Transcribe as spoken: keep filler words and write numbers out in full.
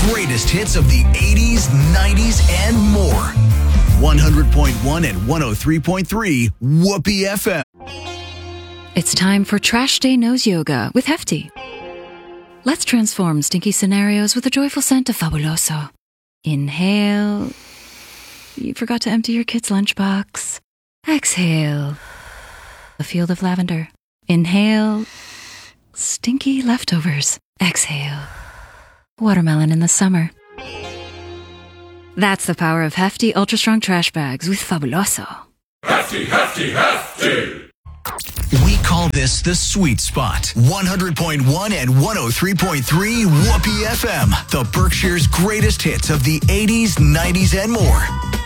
greatest hits of the eighties, nineties, and more. one hundred point one and one oh three point three Whoopee F M. It's time for Trash Day Nose Yoga with Hefty. Let's transform stinky scenarios with a joyful scent of Fabuloso. Inhale. You forgot to empty your kid's lunchbox. Exhale. A field of lavender. Inhale. Stinky leftovers. Exhale. Watermelon in the summer. That's the power of Hefty Ultra Strong Trash Bags with Fabuloso. Hefty, hefty, hefty! We call this the sweet spot. one hundred point one and one oh three point three Whoopee F M. The Berkshire's greatest hits of the eighties, nineties, and more.